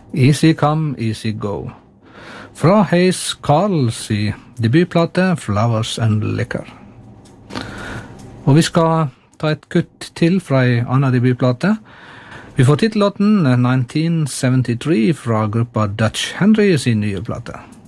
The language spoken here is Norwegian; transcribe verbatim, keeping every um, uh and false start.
Easy Come, Easy Go. Fra Hayes Carls i debutplate Flowers and Liquor. Og vi skal ta et kutt til fra en annen debutplate. Vi får titellåten nineteen seventy-three fra gruppa Dutch Henry i sin nye plate.